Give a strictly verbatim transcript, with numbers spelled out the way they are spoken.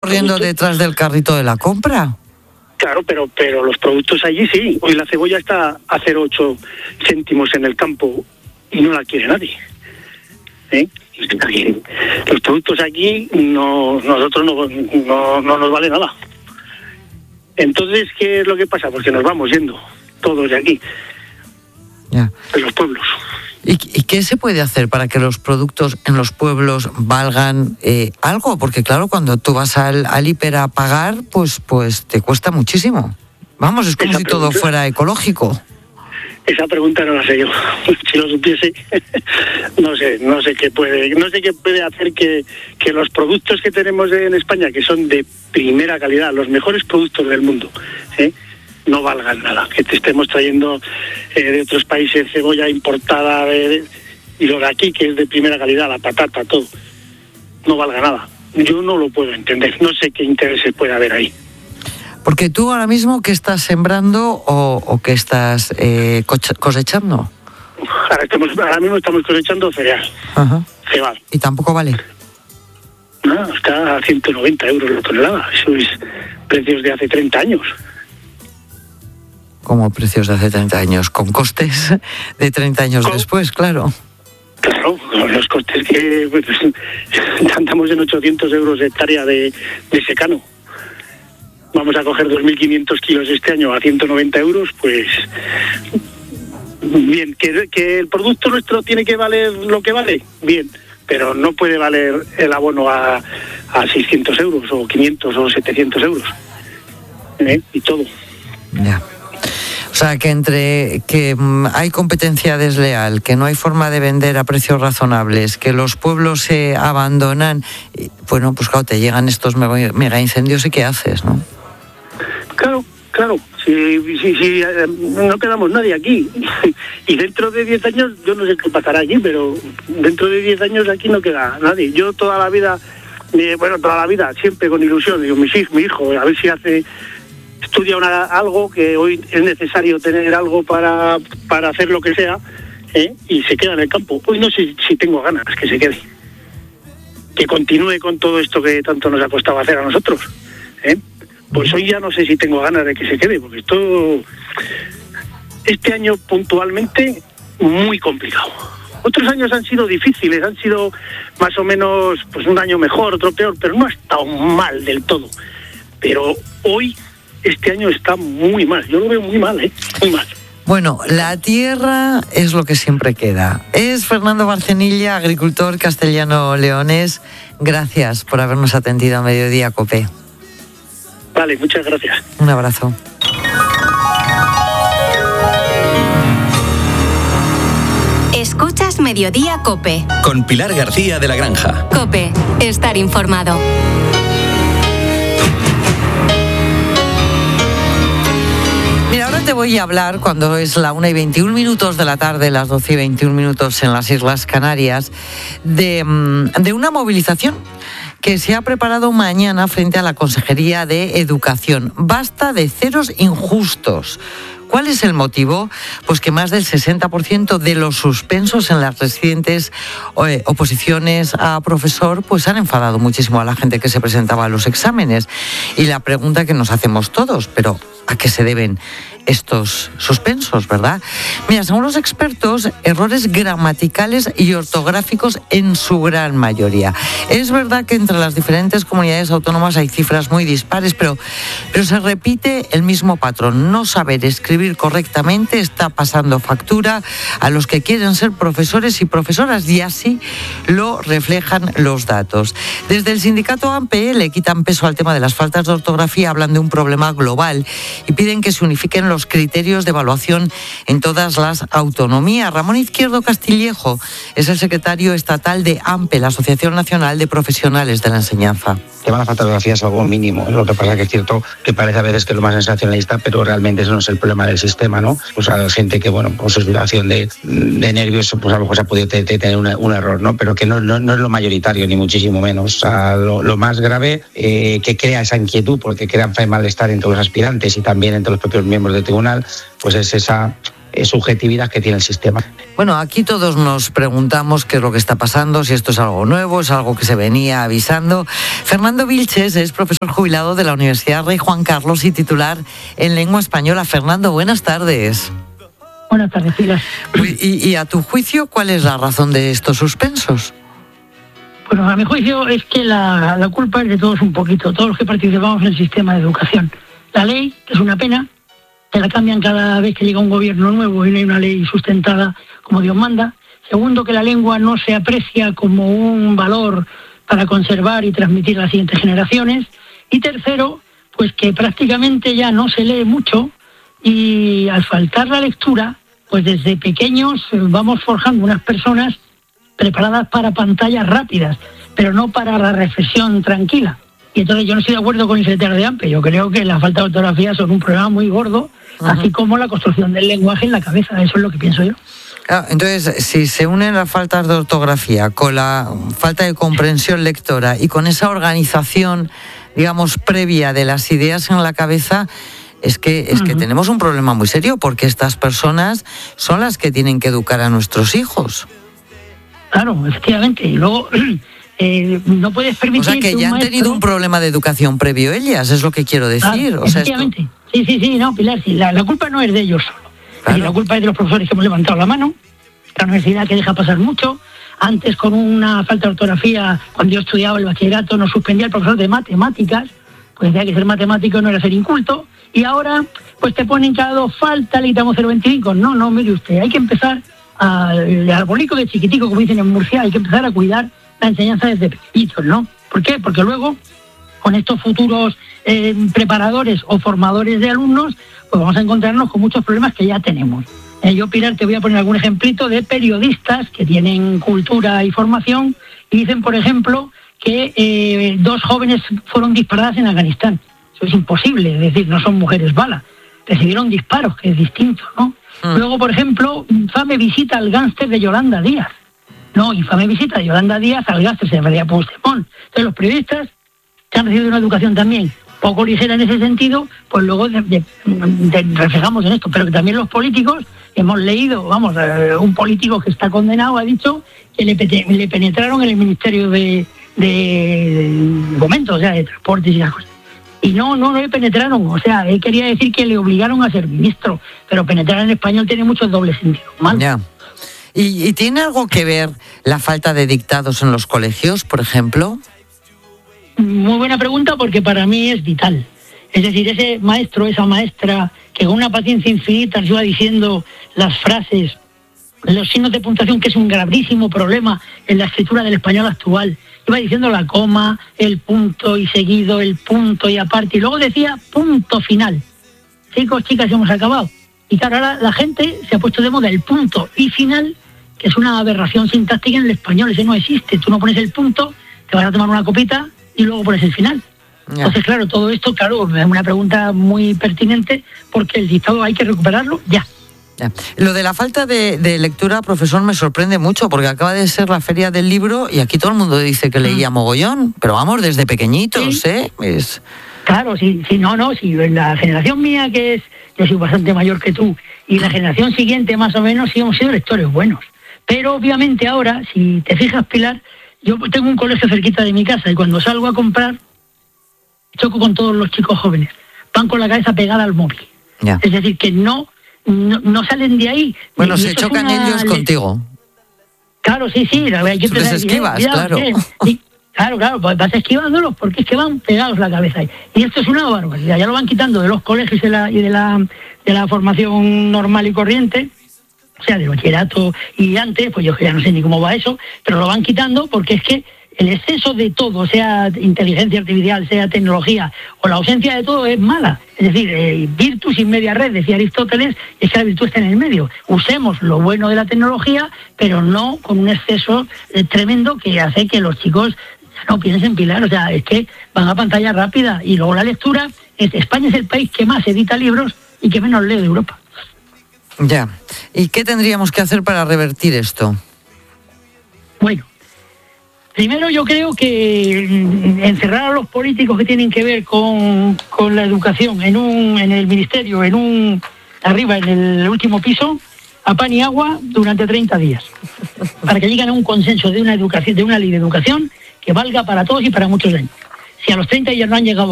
corriendo detrás del carrito de la compra. Claro, pero pero los productos allí sí. Hoy la cebolla está a cero coma ocho céntimos en el campo y no la quiere nadie. ¿Eh? Los productos aquí no, nosotros no, no, no nos vale nada. Entonces, ¿qué es lo que pasa? Pues que nos vamos yendo todos de aquí, ya. De los pueblos. ¿Y, ¿Y qué se puede hacer para que los productos en los pueblos valgan eh, algo? Porque claro, cuando tú vas al, al hiper a pagar, pues, pues te cuesta muchísimo. Vamos, es como Esa si pregunta, todo fuera ecológico. Esa pregunta no la sé yo. Si lo supiese, no sé, no sé qué puede, no sé qué puede hacer que, que los productos que tenemos en España, que son de primera calidad, los mejores productos del mundo, ¿eh? no valgan nada, que te estemos trayendo eh, de otros países cebolla importada de, y lo de aquí que es de primera calidad, la patata, todo, no valga nada. Yo no lo puedo entender, no sé qué intereses puede haber ahí. Porque tú ahora mismo, ¿qué estás sembrando o, o qué estás eh, cosechando? Ahora, estamos, ahora mismo estamos cosechando cereal, Ajá. cebal. ¿Y tampoco vale? No, está a ciento noventa euros la tonelada, eso es precios de hace treinta años. Como precios de hace treinta años, con costes de treinta años ¿Cómo? Después, claro. Claro, los costes que pues, andamos en ochocientos euros de hectárea de, de secano. Vamos a coger dos mil quinientos kilos este año a ciento noventa euros, pues bien, que, que el producto nuestro tiene que valer lo que vale, bien, pero no puede valer el abono a, a seiscientos euros o quinientos o setecientos euros, ¿eh? Y todo. Ya. O sea, que entre que hay competencia desleal, que no hay forma de vender a precios razonables, que los pueblos se abandonan, bueno, pues claro, te llegan estos mega incendios y ¿qué haces, no? Claro, claro, si, si, si no quedamos nadie aquí y dentro de diez años, yo no sé qué pasará aquí, pero dentro de diez años aquí no queda nadie. Yo toda la vida, eh, bueno, toda la vida, siempre con ilusión, digo, mi hijo, mi hijo, a ver si hace... estudia una, algo, que hoy es necesario tener algo para, para hacer lo que sea, ¿eh? Y se queda en el campo. Hoy no sé si tengo ganas que se quede, que continúe con todo esto que tanto nos ha costado hacer a nosotros, ¿eh? Pues hoy ya no sé si tengo ganas de que se quede, porque esto, este año puntualmente, muy complicado. Otros años han sido difíciles, han sido más o menos, pues un año mejor, otro peor, pero no ha estado mal del todo. Pero hoy... este año está muy mal, yo lo veo muy mal, ¿eh? Muy mal. Bueno, la tierra es lo que siempre queda. Es Fernando Barcenilla, agricultor castellano-leonés. Gracias por habernos atendido a Mediodía Cope. Vale, muchas gracias. Un abrazo. Escuchas Mediodía Cope. Con Pilar García de la Granja. Cope, estar informado. Mira, ahora te voy a hablar cuando es la una y veintiún minutos de la tarde, las doce y veintiún minutos en las Islas Canarias, de, de una movilización que se ha preparado mañana frente a la Consejería de Educación. Basta de ceros injustos. ¿Cuál es el motivo? Pues que más del sesenta por ciento de los suspensos en las recientes eh, oposiciones a profesor pues han enfadado muchísimo a la gente que se presentaba a los exámenes. Y la pregunta que nos hacemos todos, pero ¿a qué se deben estos suspensos, verdad? Mira, según los expertos, errores gramaticales y ortográficos en su gran mayoría. Es verdad que entre las diferentes comunidades autónomas hay cifras muy dispares, pero, pero se repite el mismo patrón. No saber escribir correctamente está pasando factura a los que quieren ser profesores y profesoras, y así lo reflejan los datos. Desde el sindicato AMPE le quitan peso al tema de las faltas de ortografía, hablan de un problema global y piden que se unifiquen los criterios de evaluación en todas las autonomías. Ramón Izquierdo Castillejo es el secretario estatal de AMPE, la Asociación Nacional de Profesionales de la Enseñanza. El tema de la falta de ortografía es algo mínimo. Lo que pasa es que es cierto que parece a veces que es lo más sensacionalista, pero realmente eso no es el problema del sistema, ¿no? Pues a la gente que, bueno, con su situación de, de nervios, pues a lo mejor se ha podido te, te tener una, un error, ¿no? Pero que no, no, no es lo mayoritario, ni muchísimo menos. O sea, lo, lo más grave eh, que crea esa inquietud, porque crea malestar entre los aspirantes y también entre los propios miembros del tribunal, pues es esa eh, subjetividad que tiene el sistema. Bueno, aquí todos nos preguntamos qué es lo que está pasando, si esto es algo nuevo, es algo que se venía avisando. Fernando Vilches es profesor jubilado de la Universidad Rey Juan Carlos y titular en lengua española. Fernando, buenas tardes. Buenas tardes, Pilar. Y, y a tu juicio, ¿cuál es la razón de estos suspensos? Bueno, a mi juicio es que la, la culpa es de todos un poquito, todos los que participamos en el sistema de educación. La ley, que es una pena, se la cambian cada vez que llega un gobierno nuevo y no hay una ley sustentada como Dios manda. Segundo, que la lengua no se aprecia como un valor para conservar y transmitir a las siguientes generaciones. Y tercero, pues que prácticamente ya no se lee mucho y al faltar la lectura, pues desde pequeños vamos forjando unas personas preparadas para pantallas rápidas, pero no para la reflexión tranquila. Y entonces yo no estoy de acuerdo con el secretario de AMPE. Yo creo que la falta de ortografía son un problema muy gordo, uh-huh. así como la construcción del lenguaje en la cabeza. Eso es lo que pienso yo. Claro, entonces, si se unen las faltas de ortografía con la falta de comprensión lectora y con esa organización, digamos, previa de las ideas en la cabeza, es que, es uh-huh. que tenemos un problema muy serio, porque estas personas son las que tienen que educar a nuestros hijos. Claro, efectivamente. Y luego... Eh, no puedes permitir. O sea, que ya han maestro... tenido un problema de educación previo ellas, es lo que quiero decir. Ah, o sea, efectivamente. Esto... Sí, sí, sí, no, Pilar, sí. La, la culpa no es de ellos solo. Claro. La culpa es de los profesores que hemos levantado la mano, la universidad que deja pasar mucho. Antes, con una falta de ortografía, cuando yo estudiaba el bachillerato, nos suspendía el profesor de matemáticas, pues decía que ser matemático no era ser inculto. Y ahora, pues te ponen cada dos faltas, le quitamos cero coma veinticinco. No, no, mire usted, hay que empezar al arbolico de chiquitico, como dicen en Murcia, hay que empezar a cuidar la enseñanza desde pequeñitos, ¿no? ¿Por qué? Porque luego, con estos futuros eh, preparadores o formadores de alumnos, pues vamos a encontrarnos con muchos problemas que ya tenemos. Eh, yo, Pilar, te voy a poner algún ejemplito de periodistas que tienen cultura y formación y dicen, por ejemplo, que eh, dos jóvenes fueron disparadas en Afganistán. Eso es imposible, es decir, no son mujeres bala. Recibieron disparos, que es distinto, ¿no? Mm. Luego, por ejemplo, infame visita al gángster de Yolanda Díaz. No, infame visita de Yolanda Díaz al gángster, se llamaría Puigdemont. Entonces los periodistas que han recibido una educación también poco ligera en ese sentido, pues luego de, de, de, reflejamos en esto. Pero que también los políticos, hemos leído, vamos, un político que está condenado ha dicho que le, le penetraron en el Ministerio de, de, de Fomento, o sea, de Transportes y esas cosas. Y no, no, no le penetraron, o sea, él quería decir que le obligaron a ser ministro, pero penetrar en español tiene muchos dobles sentidos. ¿Mal? Yeah. ¿Y, ¿Y tiene algo que ver la falta de dictados en los colegios, por ejemplo? Muy buena pregunta, porque para mí es vital. Es decir, ese maestro, esa maestra, que con una paciencia infinita nos iba diciendo las frases, los signos de puntuación, que es un gravísimo problema en la escritura del español actual. Iba diciendo la coma, el punto y seguido, el punto y aparte, y luego decía punto final. Chicos, chicas, hemos acabado. Y claro, ahora la gente se ha puesto de moda el punto y final, que es una aberración sintáctica en el español. Ese no existe. Tú no pones el punto, te vas a tomar una copita y luego pones el final. Yeah. Entonces, claro, todo esto, claro, es una pregunta muy pertinente, porque el dictado hay que recuperarlo ya. Yeah. Lo de la falta de, de lectura, profesor, me sorprende mucho, porque acaba de ser la Feria del Libro y aquí todo el mundo dice que leía mm. mogollón, pero vamos, desde pequeñitos, ¿sí? ¿eh? Es... Claro, sí, sí, no, no, sí, la generación mía, que es, yo soy bastante mayor que tú, y la generación siguiente más o menos sí hemos sido lectores buenos. Pero obviamente ahora, si te fijas, Pilar, yo tengo un colegio cerquita de mi casa y cuando salgo a comprar, choco con todos los chicos jóvenes. Van con la cabeza pegada al móvil. Yeah. Es decir, que no, no, no salen de ahí. Bueno, se chocan una... ellos contigo. Claro, sí, sí. Hay que les esquivas, cuidado, claro. ¿eh? Sí. Claro, claro, vas esquivándolos porque es que van pegados la cabeza ahí. Y esto es una barbaridad, ya lo van quitando de los colegios y de la, y de la, de la formación normal y corriente, o sea, del bachillerato y antes, pues yo ya no sé ni cómo va eso, pero lo van quitando porque es que el exceso de todo, sea inteligencia artificial, sea tecnología, o la ausencia de todo es mala. Es decir, eh, virtus in media res, decía Aristóteles, es que la virtud está en el medio. Usemos lo bueno de la tecnología, pero no con un exceso eh, tremendo que hace que los chicos no piensen, Pilar, o sea, es que van a pantalla rápida. Y luego la lectura, es, España es el país que más edita libros y que menos lee de Europa. Ya. ¿Y qué tendríamos que hacer para revertir esto? Bueno, primero yo creo que encerrar a los políticos que tienen que ver con, con la educación en un en el ministerio, en un arriba en el último piso, a pan y agua durante treinta días, para que lleguen a un consenso de una educación, de una ley de educación que valga para todos y para muchos años. Si a los treinta días no han llegado